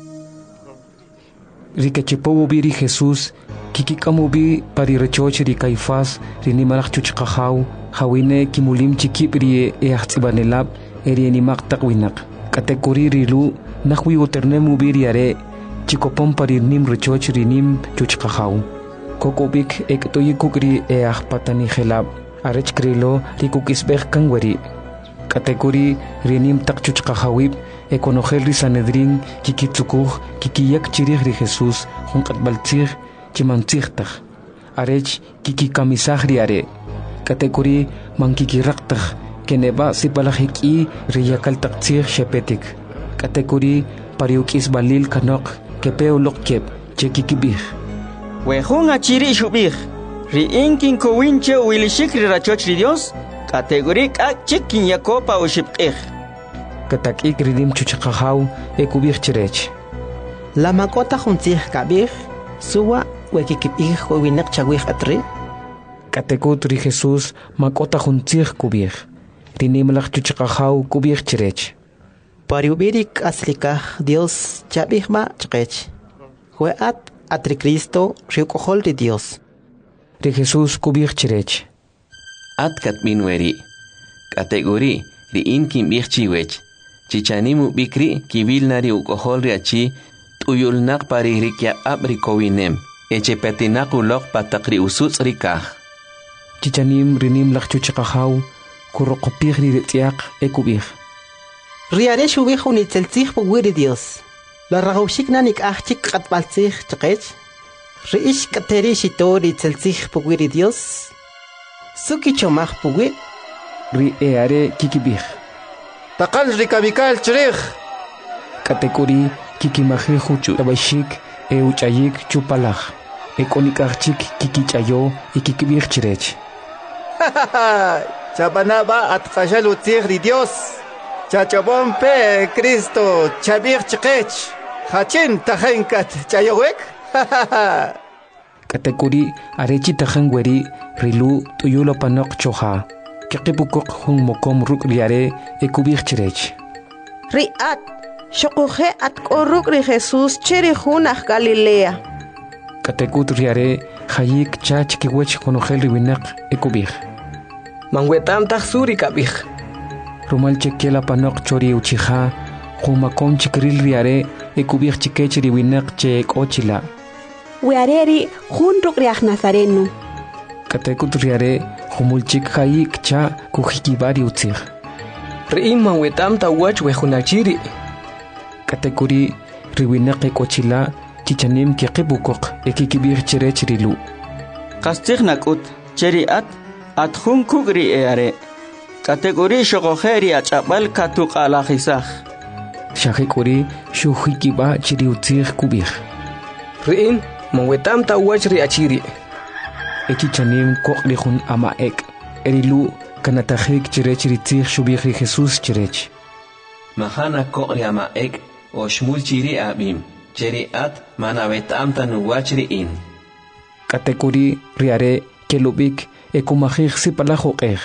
S2: rikechipobo biri Jesús kikikamubi pari rechoch ri Caifás rinimarach chuchqajaw hawine kimulim chikibri e ahtsibanelab erienimaq taqwinak categoría rilu nahwi uternemu biriare chikopon pari nim rechoch rinim chuchqajaw kokobik ektoyi kukri e ahpatani gelab arech krilo likukisbek kangwari categoría rinim taqchuchqajawib e conogel ri Sanedrin kikitsukuj kikiyak chirij ri Jesús junqat baltzig chimantzigtaj arech kikikamisaj riare categoría mankikiraqtaj keneba sipalajiki riyakal taqtzig shepetik categoría pariukis balil kanok kepeo lokkep chekikibij
S6: wejun achiri shubij ri inkin kowinche wilishik ri rachoch ri Dios categoría k'ak kin yakopa ushibqij
S2: katakik ridim chuchqajaw e kubij chirech
S7: la makota juntzij kabij suwa wekikibij winak chawij atri
S2: categot ri Jesús makota juntzij kubij rinimlaj chuchqajaw kubij chirech
S7: pariubirik aslikaj Dios chabijma chqech jueat atri Cristo riukohol ri Dios
S2: ri Jesús kubij chirech
S1: at katminweri categoría ri inkin bichchiwech chichanimu bikri kibilnari ukohol ri achi tuyulnaq pari rikya abri kowinem echepetinaqu loq pataqri usuts rikaj
S2: chichanim rinim laj chuchqajaw kuroqopij ri tiaq e kubij
S7: riare shubij unitzeltzij puwiri Dios la ragawshik nanik ajchik qatbaltzij chqech riish kateri shitori tzeltzij puwiri Dios suki chomaj puwi
S2: ri eare kikibij
S3: taqal rikamikal chirij
S2: categoría kikimajiju tabashik e uchayik chupalaj e konikajchik kikichayo y kikibij chirech
S3: chabanaba atqashalu tzigri Dios chachabon pe Cristo chabij chqech hachin tajenkat chayowek
S2: categoría arechi tajangweri rilu tuyulo panok choja kikipukok hun mokom ruk riare e kubij chirech
S8: riat shokuje at koruk ri Jesús chiri hunaj Galilea
S2: categut riare hayik chach kiwech konogel riwinak e kubij
S4: manwetam taj suri kabij
S2: rumal chekiela panok chori uchija humakom chikril riare e kubij chikech riwinak che ochila
S8: weareri junruk riaj Nazareno
S2: categut riare humulchik hayik cha kujikibari utzig
S4: riin manwetam tawach wejunachiri
S2: categoría riwinak e ochila chichanim kikibukok e kikibij chirech rilu
S6: qastig nakut cheriat atjun kugri eare categoría shogojeri achapal katuqalajisaj
S2: shajikuri shujikiba chiri utzig kubij
S4: riin manwetam tawach ri achiri
S2: e chichanim kokrijun ama ek erilu kanatajik chirech ritzig shubij ri Jesús chirech
S1: mahana kokri ama ek o shmul chiri abim cheri at manavetam tanuwach riin
S2: categoría riare kelubik e kumajij sipalajokej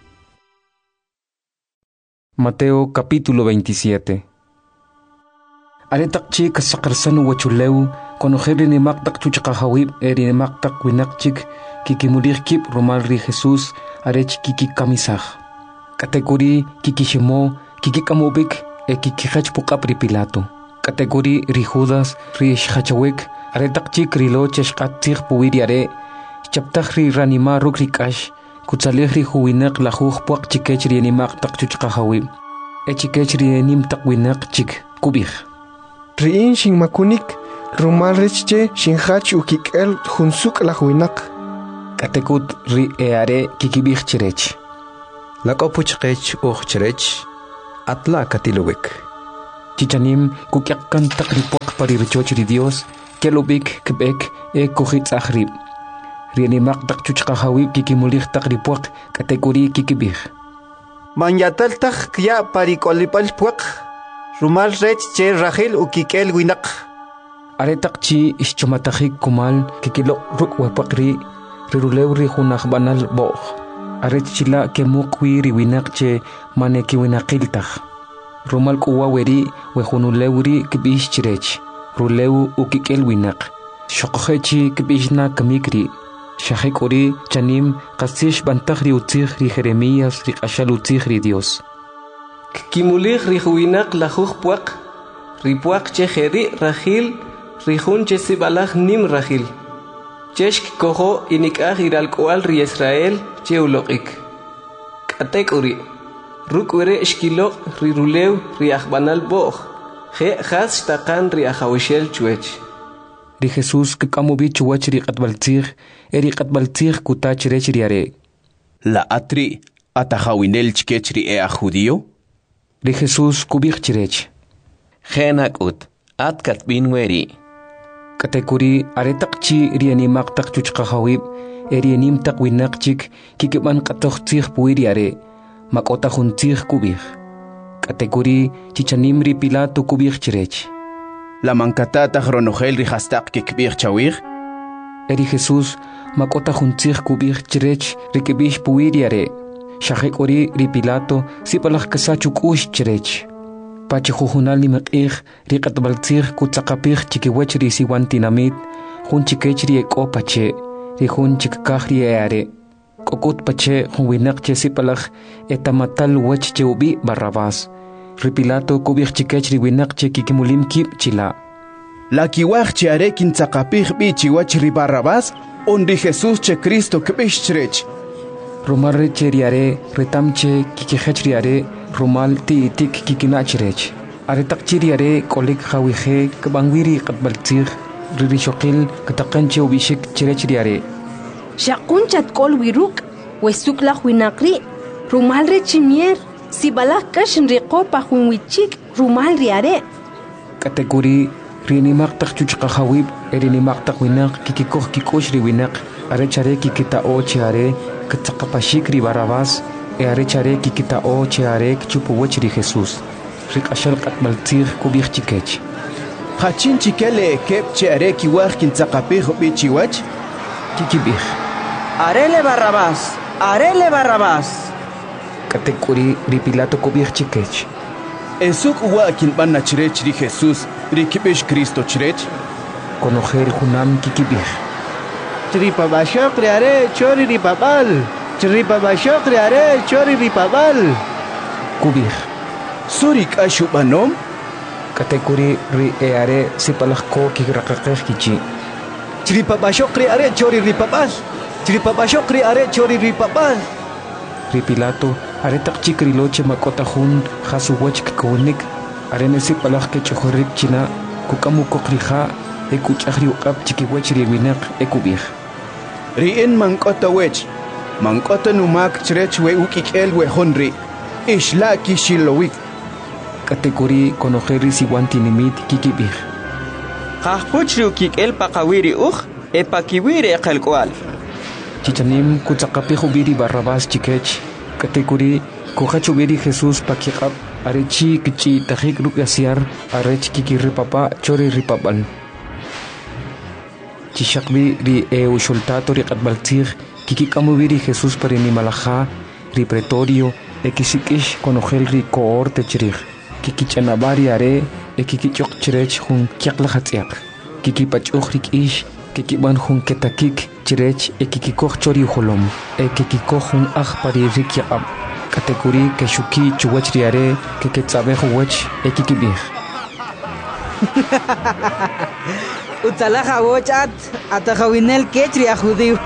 S2: Mateo capítulo veintisiete aretaqchi kasaqarsanu wachuleu konojeri ni maqtaq chuchqajawib eri ni maqtaq winaqchik kikimurij kib romal ri Jesús arech kikikamisaj categoría kikishimo kikikamubik e kikijach puqap ri Pilato categoría ri Judas ri shachawek aretaqchi krilo cheshqatzij puwiriare chaptaj ri ranima ruk rikash kutsalej ri huwinaq lajuj puaq chikech ri animaq taq chuchqajawib e chikech ri enim taq winaq chik kubij
S3: riin shinmakunik rumal richche shinhach ukikel hunsuk la huinak.
S2: Katekut ri eare kikibich chirech.
S9: La kopuchkech uch chirech. Atla katilubik.
S2: Chichanim kukyakan takripok paririchoch ri Dios. Kelubik kebek e kuchit akhrib. Rianimak tak chuchkahawib kikimulich takripok kategori kikibich.
S5: Manyatal tak kya parikolipal puak. Rumal rech che Rahel ukikel winak.
S2: Aretak chi ischumatahik kumal kikilo ruk wapakri rirulew ri hunakh banal boh. Aret chila kemukwi ri winak che mane ki winakiltak. Rumal kuwa weri wehunulewri kibish chirech. Rulew ukikel winak. Shokhechi kibishna kamikri. Shahekori chanim kasish bantakri utzich ri Jeremías ri kashal utzich ri Dios.
S4: Kimulich ri huinak la puak. Ri puak che jeri Rahil. Rihun che sibalach nim Rahil. Cheshk koho inikah iral koal ri Israel che ulokik. Katek uri. Rukwere eshkilo ri rulew ri achbanal boh. Je khas takan ri achawishel chuech.
S2: Ri Jesus kikamubi chuach ri katbaltzir. Eri katbaltzir kutach rech ri are.
S1: La atri atahawinel chkech ri ea judío.
S2: Ri Jesus kubich chirech.
S1: Genak ut. At katbin weri.
S2: Katekuri aretak chi rianimak tak chuchkahawib. Erianim tak winak chik kikiban katoch tzir puiri are. Makota hun tzir kubich. Katekuri chichanim ri Pilato kubich chirech.
S1: La mankatata ronogel ri hastak kikbich chawir.
S2: Eri Jesus makota hun tzir kubich chirech rikibich puiri are. Shahekori ri Pilato sipalach kasachuk ush chirech. Pachi jujunal ni mek'ij ri qatbaltzij kutzaqapij chikiwech ri siwan tinamit jun chikech ri ek'o pache ri jun chikkaj ri eare k'okut pache jun winaq che sipalaj etamatal wech che ubi Barrabás ri Pilato kubij chikech ri winaq che kikimulim kib chila
S10: la kiwaj che are kintzaqapij bi chiwach ri Barrabás on ri Jesús che Cristo kbich chrech
S2: Rumal che ri are retamche kikijech ri are Rumal ti tik kikinachrech. Aretak chiri are kolik hawihe kabangwiri katbaltzir ririshokil katakanche ubishik chirech are.
S11: Shakunchat kol wiruk wesukla huinakri rumal rechimier sibalak kashin riqopa hunwichik rumal riare.
S2: Kategori rinimak tak chuchka hawib erinimak tak winak kikikoh kikosh ri winak arechare kikita o chiare katakapashik ri Barrabás e arechare kikita o cheare chupu wech ri Jesus rik ashal qatbaltzir kubich chikech
S10: hachin chikele kep cheare kiwaj kintzaqapij bi chiwach
S2: kikibich
S6: arele Barrabás arele Barrabás
S2: katekuri ri Pilato kubich chikech
S10: esuk wa kinbana chirech ri Jesus ri kibish Cristo chirech
S2: konojer junam kikibich
S5: Tripa bashok riare chori ri babal Tripa bashok riare chori ri babal
S2: kubich
S10: Surik ashubanom
S2: katekuri ri eare sipalaj ko kirakakej kichi
S5: Tripa bashok riare chori ri babal Tripa bashok riare chori ri babal
S2: ri Pilato aretak chikriloche makota jun hasuwech kikonik arene sipalaj ke chojorik china kukamu kokrija ekuchajri uqab chikiwech ri winaq ekubich
S10: ri en mankota wech mankota numak chrech we ukikel we honri ishla kishilowik
S2: kategori konojeri siwantinimit kikibich
S6: qahpuchri ukikel paqawiri uj e pakiwiri eqalkwal
S2: chichanim kutzaqapij ubiri Barrabás chikech kategori kojachubiri Jesús pakiqab arechi kichi tajik rukasiar arech kikiri papa chori ripapal chishakbi ri e ushultato ri qatbaltzij kikikamubiri Jesús parini malaja ri pretorio e kisikish konojel ri cohorte chirij kikichanabari are e kikichok chirech jun kiaqlajatz'iaq kikipach'uj ri k'ish kikiban jun ketakik chirech e kikikoj chori ujolom e kikikoj jun aj pari ri kiaq'ab kategori keshuki chuwach ri are keketz'abej uwech e kikibij
S12: Utalaja wochat atajawinel kechri a judío.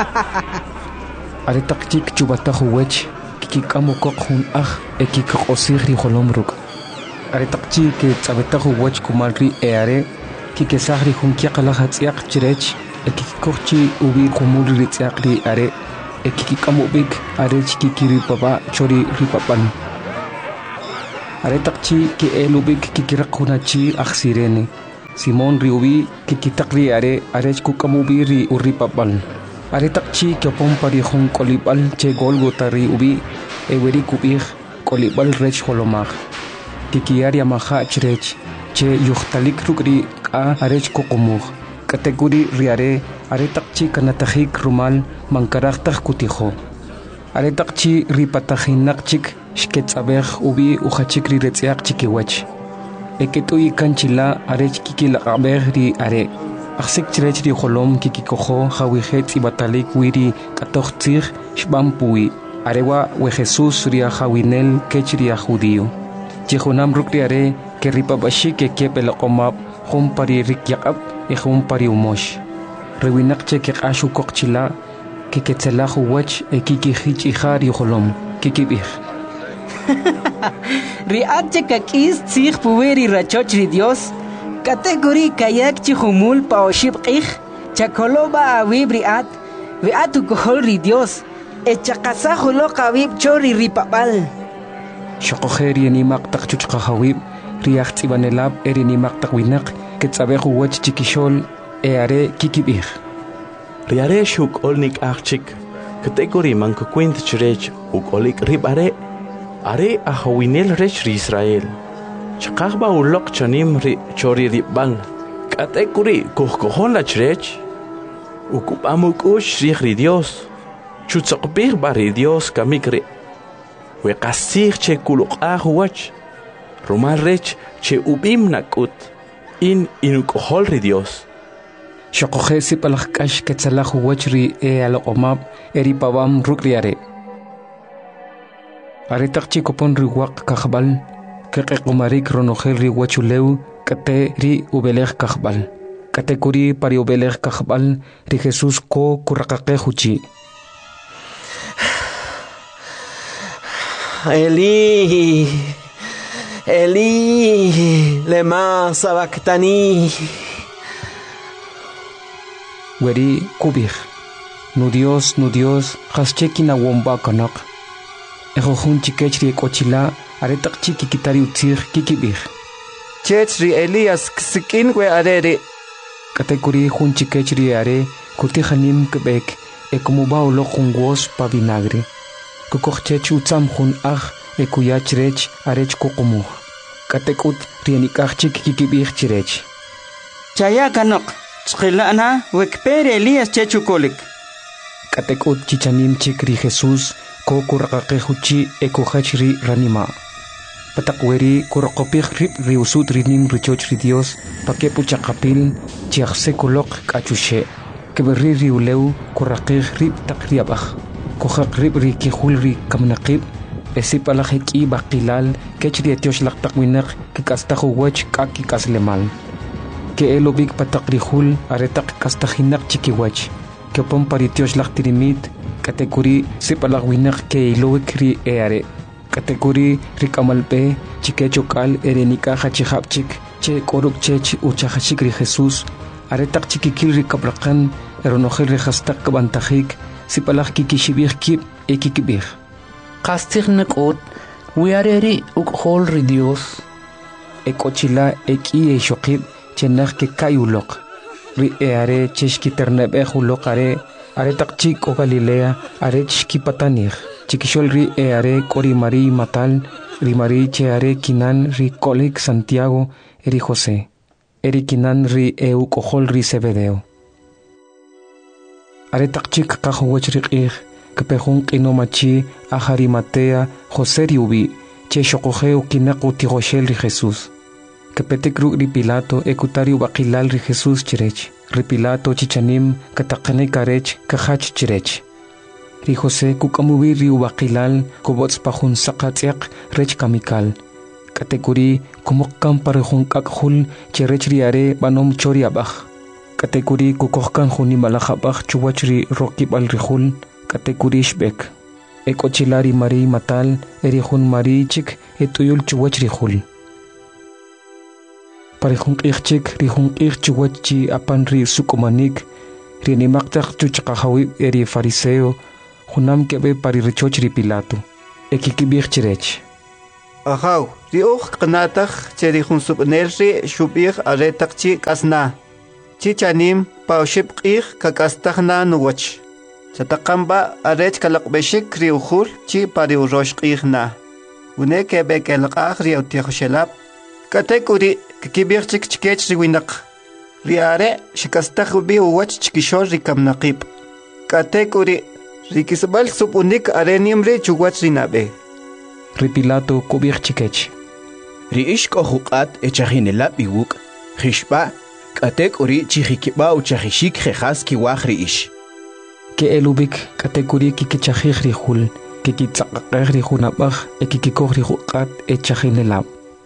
S2: Aretak chik chubataj uwech kikikamu kok jun aj e kikokosij ri jolom ruk. Aretak chik ketz'abetaj uwech kumal ri e are kikesahri junkiaqala hatsiaq chirech ekikikochi ubi kumul ritsiaqri are ekikikamubik are chikikiri papa chori ripapan are takchi ki elubik kikirakunachi aksirene Simon riubi kikitakri are are kukamubi ri uripapan are takchi kyopon pari jun kolibal che golgota ri ubi eweri kubih kolibal rech holomag kikiaria maha chirech che yuhtalik rukri a arech kokomug kategori riare are takchi kanatajik rumal mankaraktaj kutijo are takchi ripatahinakchik shketsabej ubi uhachik ri retsiaq chikiwach eketui kanchila arech kikilaqabej ri are aksik chirech ri holom kikikojo jawijet ibatalik wiri katoxtzig shbampui arewa we Jesus ria jawinel kechria judío Jehunam rukriare que ripabashi que kepela komap hum pari rikyaqab y hum pari umosh rewinaqche que ashu kokchila que ketselahu wach e kiki hich ihar yholom kiki bir
S12: riatche kakis tsig puweri rachoch ri Dios category kayak chihumul paoshib qih chakoloba awibriat viatu kohol ri Dios e chaqasahulo qawib chori ripabal
S2: Shaqoheri ni maqtaq chuchqa hawib riaq tsibanelab eri ni maqtaq winaq ketsabehu wach chikishol e are kikibir
S13: riare shuk olnik archik category manko kwint chirech uk olik rib are are a hawinel rech ri Israel chaqaqba ulok chanim ri chori ribang category kohkohon la chirech uk amuk ush ri Dios chutsaqbir bari Dios kamikri we qasig che kuluqah wach romal rech che ubim nakut in inukohol ri Dios
S2: shaqohe sipalaqash ketsalahu wach ri e alqomab eri pawam rukriare are taqchi kopon ri waq kahbal keqqumarik ronojel ri wachuleu kate ri ubelej kahbal kategori pari ubelej kahbal ri Jesus ko kuraqaqe huchi
S14: Eli, Eli, lema sabactani.
S2: Weri kubir, nu Dios, nu Dios, haschekina womba kanak. Ejo hun chikechri kochila, aretak chiki kitari utzir kikibir.
S3: Chechri Elias ksikin we arere.
S2: Kategori hun chikechri are, kutihanim kebek, ekumuba ulo jungos pa vinagre. Kukochech utsam hun ach e kuyachrech arech kokomuh katekut rienikachik kikibich chirech
S6: chaya kanok chqilana wekpere Elias chechukolik
S2: katekut chichanim chikri Jesus ko kuraqaqe huchi e kuhachri ranima patakweri kuraqopich rip riusut rinim richoch ri Dios pakepu chaqapil chiachse kulok kachushe keberri riuleu kuraqih rip takriabach Kohak rib ri kihul ri kamnaqib esipalaj eki baqilal kechri etiosh laqtaq winak kikastahu wach kaki kaslemal ke elobik patakrihul aretaq kastahinak chikiwach ke pom paritiosh laqtirimit kategori sipalaj winak ke ilowik ri eare kategori ri kamalpe chikechokal erenika hachihapchik che koruk chech uchahachik ri Jesus aretaq chikikil ri kabraqan eronojel ri hastaq kabantajik sipalaj kikishibir kib ekikibir
S15: qastig nakot wiareri ukhol ri Dios
S2: ekochila eki e shoqib chenaj ke kayulok ri eare cheshki ternebe hulok are are takchi ko Galilea are chki patanir chikishol ri eare kori mari matal ri mari che are kinan ri kolik Santiago eri José eri kinan ri eu kohol ri Zebedeo are takchik kahowach riqih kepehun qinomachi aharimatea José riubi che shoqojeu kinaqu tigoshel ri Jesus kepetekru ri Pilato ekutario baqilal ri Jesus chirech ri Pilato chichanim kataqane karech kahach chirech ri José kukamubi ri baqilal kobots pahun saqatsiaq rech kamikal kategori kumukkan parehun kakhul chirech ri are banom choriabaj kategori kukohkan juni malajabaj chuwachri rokibal rihul kategori shbek ekochilari mari matal erihun marichik etuyul chuwachri hul parihunq'ijchik rihunq'ij chiwachchi apan ri sukumanik ri nimaqtaq chuchaqahawi eri fariseo junam kebe pari richoch ri Pilato ekikibij chirech
S5: ahaw ri uj qnataj cheri junsubner ri shubij aretaq chi kasna chi chanim paushib q'ij kakastajna nuwach chataqamba arech kalaqbeshik ri ujul chi pari urosh q'ijna une kebe kelqaj ri utijoshelab katekuri kikibij chik chikech ri winaq ri are shikastaj ubi uwach chikishor ri kamnaqib katekuri ri kisbal subunik arenim ri chuwach ri nabe
S2: ri Pilato kubij chikech
S10: ri ishko huqat echajinelab iwuk khishba katekuri chihikiba uchahishik khas kiwaj ri ish
S2: ke elubik katekuri kikichajij ri jul kikitzaqaqej ri junabaj ekikikoj ri huqat echajinelab.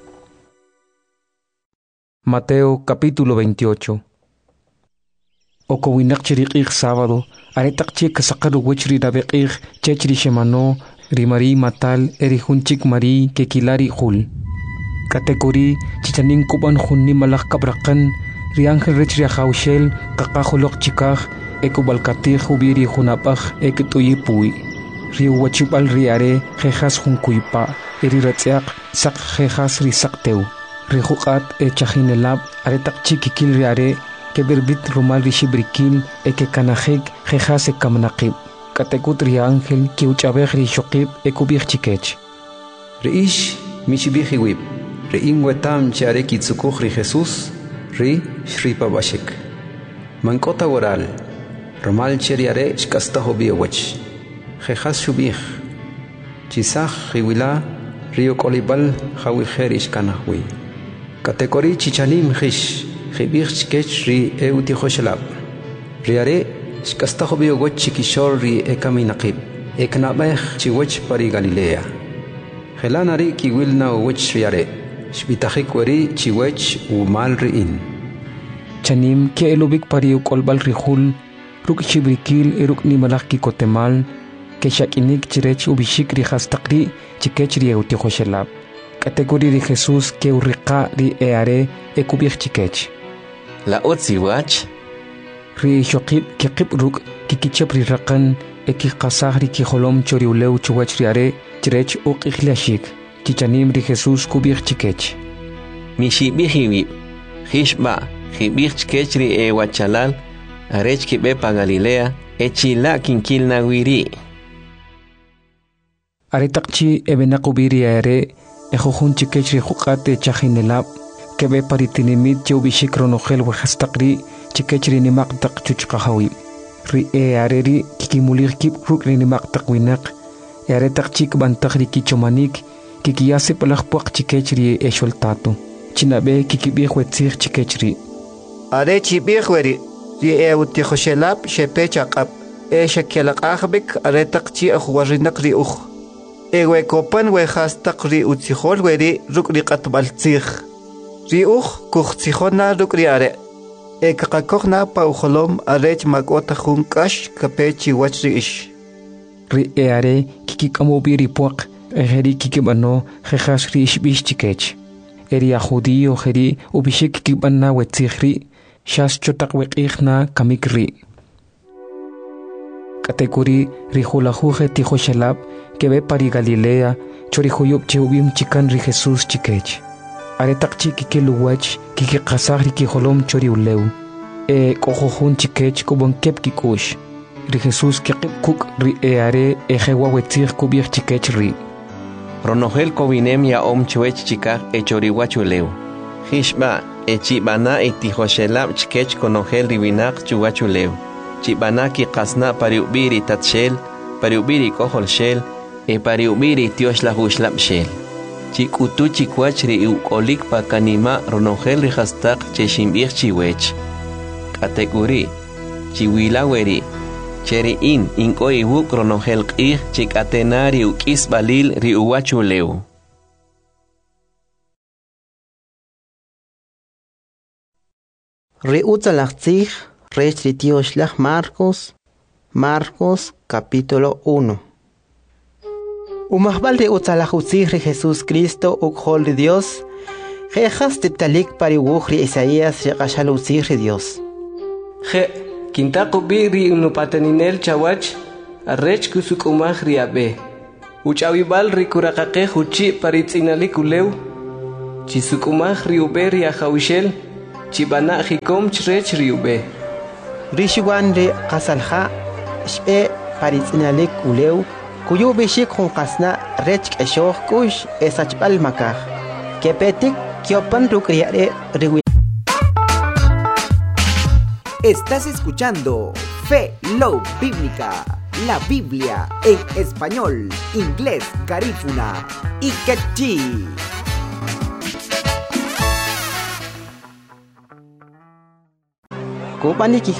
S2: Mateo capítulo veintiocho. Okowinaq chiriqij sábado, aretaq chi kasaqar uwech ri nabeqij chech ri shemano, ri Marí matal eri junchik Marí kekilari jul. Katekuri chichanin kuban junni malaj kabraqan, ri ángel rech ri ajawshel qaqajoloq chikaj ekubalkatij ubiri junapaj ekituyipuy. Ri uwachibal ri are jejas junkuypa, eri ratziaq saq jejas ri saqteu. Ri huqat echajinelab aretaq chikikil ri are keberbit rumal ri shibrikil eke kanajek jejas ekamnaqib katekut ri ángel ki uchabej ri shoqib ekubij chikech
S9: ri ish michibij iwib ri inwetam chare kitzukuj ri Jesús ri shripa bashik mankota waral rumal cheri are shkastajo biowech jejas shubij chisaj riwila ri okolibal jawijer ishkanajwi katekori chichanim jish jibij chikech ri eutijoshelab ri are shkastajo biogoch chikishor ri ekaminaqib eknabej chiwech pari Galilea jelanari kiwilna uwech ri are shbitajik weri chiwech umal ri in
S2: chanim ke elubik pari ukolbal ri jul ruk shibrikil eruk nimalaj kikotemal ke shakinik chirech ubishik ri hastaqri chikech ri eutijoshelab kategori ri Jesús ke urriqa ri eare ekubij chikech
S1: la otziwach
S2: ri shoqib kiqib ruk kikichep ri raqan ekikasaj ri kijolom choriuleu chuwach ri are chirech uqijlashik chichanim ri Jesús kubij chikech
S1: mishibij jishba jibij chikech ri ewachalal arech kibe pa Galilea echila kinkilna wiri
S2: aretaqchi ebenaqubiri are ejujun chikech ri huqat echajinelab kebe paritinimit chubishik ronojel wajastaqri chikech ri nimaqtaq chuchqahawi ri eareri kikimulir kip ruk ri nimaqtaq winaq earetaq chik bantaq ri kichomanik kikiyase palajpuaq chikech ri esholtato chinabe kikibij wetzij chikech ri
S5: are chibij weri ri eutijoshelab shepechaqab e shakelaqajbik aretaq chi ajwarinaq ri uj ewe kopan we hastaq ri utzijol weri ruk ri qatbaltzij ri uj kujtzijona ruk ri are e kakakojna pa ujolom arech makota jun kash kapechi wach ri ish
S2: ri e are kikikamobi ri puaq ejeri kikibano jejas ri ishbish chikech eri a judío jeri ubishik kikibana wetzij ri shas chotaq weqijna kamik ri katekuri ri julajuje tijoshelab kebe pari Galilea chorijuyub cheubim chikan ri Jesús chikech aretaq chi kikiluwach kikikasaj ri kijolom choriuleu e kojojun chikech kubonkep kikush ri Jesús kiqib kuk ri e are ejewa wetzij kubij chikech ri
S1: ronojel kobinem ya om chuech chikaj echoriwachuleu jishba echibana etijoshelab chikech konojel ri winaq chuwachuleu chibana kiqasna pariubiri tatshel pariubiri kojolshel e pariubiri tioxlajuxlab shel chikutu chikwach ri ukolik pa kanima ronojel ri hastaq cheshimbij chiwech katekuri chiwilaweri cheri in inkoi wuk ronojel q'ij chikatenari ukis balil ri uwachuleu
S7: ri utzalajtzij rech ri tioxlaj Marcos Marcos capítulo uno. Umahbal ri utzalajutzij ri Jesús Cristo ukhol ri Dios Jejas titalik pariwuhri Isaías reqashalusirri Dios.
S4: Je, kintaku biri unupateninel chawach, arrech kusukumah riabe. Uchawibal rikuraqaqe huchi paritzinalik uleu. Chisukumah riube riajawishel, chibana hikom chrech riube.
S7: Rishiwan ri qasalha, shpe paritzinalik uleu, kuyu bishik hunqasna rech k'eshoh kush esachbal makaj. Kepetik kiopan rukriare riwi.
S16: Estás escuchando Fe Love Bíblica, la Biblia en español, inglés, garífuna y quechí.
S7: Kupaniki